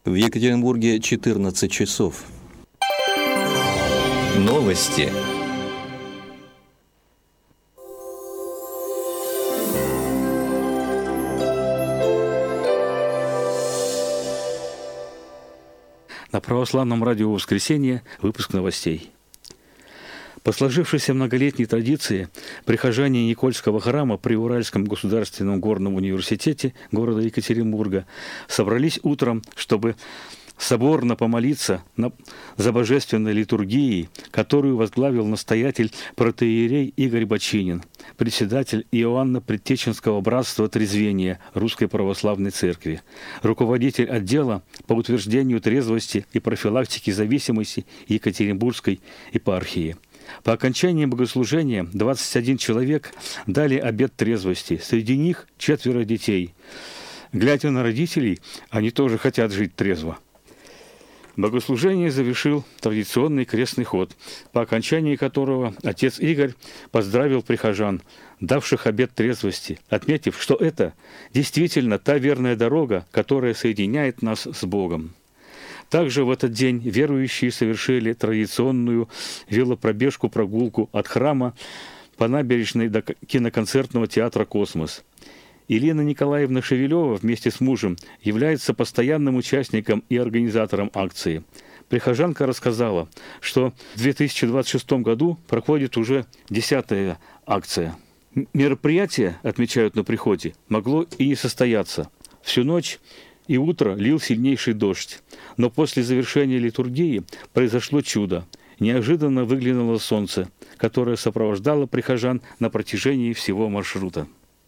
В Екатеринбурге 14 часов. Новости. На православном радио «Воскресенье» выпуск новостей. По сложившейся многолетней традиции, прихожане Никольского храма при Уральском государственном горном университете города Екатеринбурга собрались утром, чтобы соборно помолиться за божественной литургией, которую возглавил настоятель протоиерей Игорь Бочинин, председатель Иоанно-Предтеченского братства Трезвения Русской Православной Церкви, руководитель отдела по утверждению трезвости и профилактики зависимости Екатеринбургской епархии. По окончании богослужения 21 человек дали обет трезвости, среди них 4 детей. Глядя на родителей, они тоже хотят жить трезво. Богослужение завершил традиционный крестный ход, по окончании которого отец Игорь поздравил прихожан, давших обет трезвости, отметив, что это действительно та верная дорога, которая соединяет нас с Богом. Также в этот день верующие совершили традиционную велопробежку-прогулку от храма по набережной до киноконцертного театра «Космос». Елена Николаевна Шевелева вместе с мужем является постоянным участником и организатором акции. Прихожанка рассказала, что в 2026 году проходит уже 10-я акция. Мероприятие, отмечают на приходе, могло и не состояться. Всю ночь и утро лил сильнейший дождь, но после завершения литургии произошло чудо. Неожиданно выглянуло солнце, которое сопровождало прихожан на протяжении всего маршрута.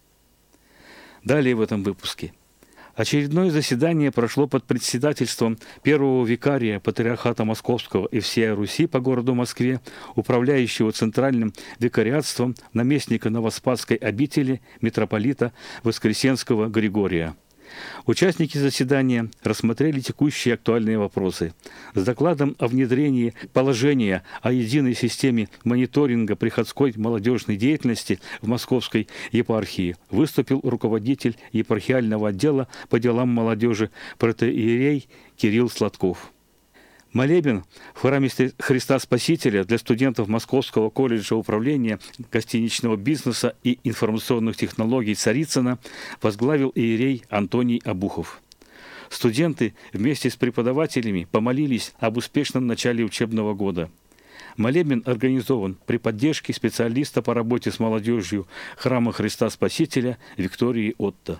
Далее в этом выпуске. Очередное заседание прошло под председательством первого викария Патриархата Московского и всей Руси по городу Москве, управляющего Центральным викариатством наместника Новоспасской обители митрополита Воскресенского Григория. Участники заседания рассмотрели текущие актуальные вопросы. С докладом о внедрении положения о единой системе мониторинга приходской молодежной деятельности в Московской епархии выступил руководитель епархиального отдела по делам молодежи протоиерей Кирилл Сладков. Молебен в храме Христа Спасителя для студентов Московского колледжа управления гостиничного бизнеса и информационных технологий Царицына возглавил иерей Антоний Обухов. Студенты вместе с преподавателями помолились об успешном начале учебного года. Молебен организован при поддержке специалиста по работе с молодежью храма Христа Спасителя Виктории Отто.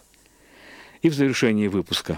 И в завершении выпуска.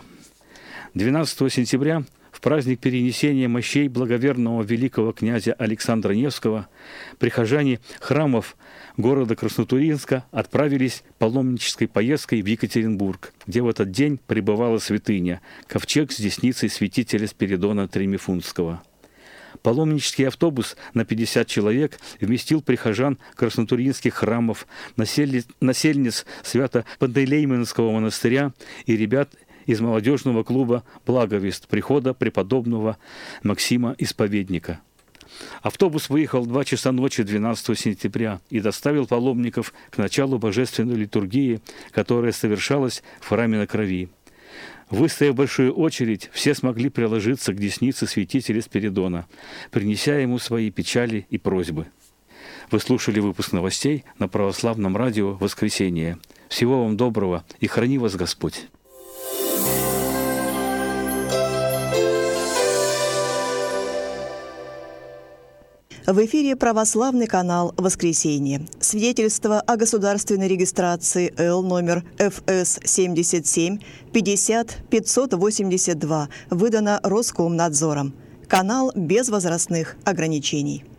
12 сентября в праздник перенесения мощей благоверного великого князя Александра Невского прихожане храмов города Краснотурьинска отправились паломнической поездкой в Екатеринбург, где в этот день пребывала святыня, ковчег с десницей святителя Спиридона Тремифунтского. Паломнический автобус на 50 человек вместил прихожан краснотурьинских храмов, насельниц Свято-Пантелеймонского монастыря и ребят из молодежного клуба «Благовест» прихода преподобного Максима Исповедника. Автобус выехал в 2 часа ночи 12 сентября и доставил паломников к началу божественной литургии, которая совершалась в храме на Крови. Выстояв большую очередь, все смогли приложиться к деснице святителя Спиридона, принеся ему свои печали и просьбы. Вы слушали выпуск новостей на православном радио «Воскресенье». Всего вам доброго и храни вас Господь! В эфире православный канал «Воскресенье». Свидетельство о государственной регистрации Л номер ФС 77 50 582 выдано Роскомнадзором. Канал без возрастных ограничений.